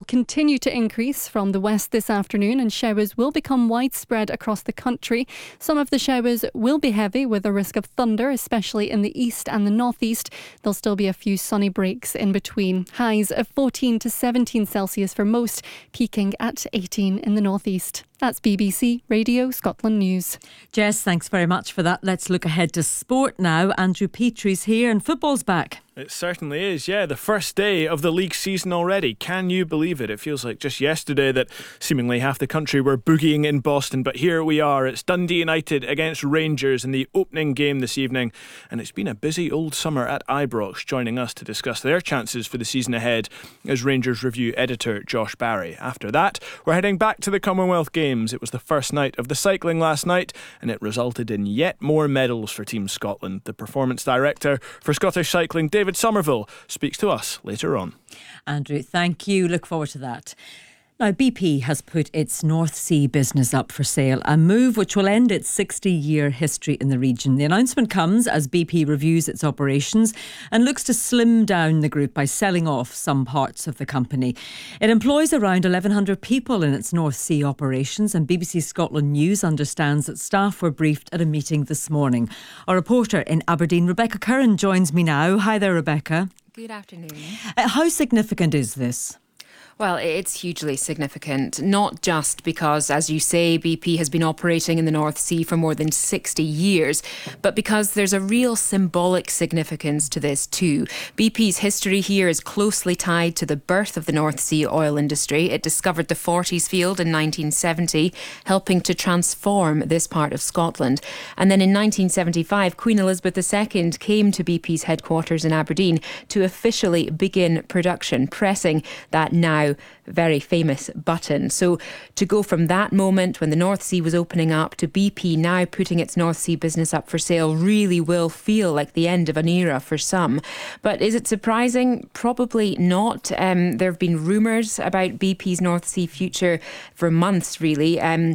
continue to increase from the west this afternoon, and showers will become widespread across the country. Some of the showers will be heavy with a risk of thunder, especially in the east and the northeast. There'll still be a few sunny breaks in between. Highs of 14 to 17 Celsius for most, peaking at 18 in the northeast. That's BBC Radio Scotland News. Jess, thanks very much for that. Let's look ahead to sport now. Andrew Petrie's here and football's back. It certainly is, yeah. The first day of the league season already. Can you believe it? It feels like just yesterday that seemingly half the country were boogieing in Boston, but here we are. It's Dundee United against Rangers in the opening game this evening, and it's been a busy old summer at Ibrox. Joining us to discuss their chances for the season ahead is Rangers Review editor Josh Barry. After that, we're heading back to the Commonwealth Games. It was the first night of the cycling last night, and it resulted in yet more medals for Team Scotland. The performance director for Scottish Cycling, David Somerville, speaks to us later on. Andrew, thank you. Look forward to that. Now, BP has put its North Sea business up for sale, a move which will end its 60-year history in the region. The announcement comes as BP reviews its operations and looks to slim down the group by selling off some parts of the company. It employs around 1,100 people in its North Sea operations, and BBC Scotland News understands that staff were briefed at a meeting this morning. Our reporter in Aberdeen, Rebecca Curran, joins me now. Hi there, Rebecca. Good afternoon. How significant is this? Well, it's hugely significant, not just because, as you say, BP has been operating in the North Sea for more than 60 years, but because there's a real symbolic significance to this too. BP's history here is closely tied to the birth of the North Sea oil industry. It discovered the Forties field in 1970, helping to transform this part of Scotland. And then in 1975, Queen Elizabeth II came to BP's headquarters in Aberdeen to officially begin production, pressing that now very famous button. So to go from that moment when the North Sea was opening up to BP now putting its North Sea business up for sale really will feel like the end of an era for some. But is it surprising? Probably not. There have been rumours about BP's North Sea future for months, really.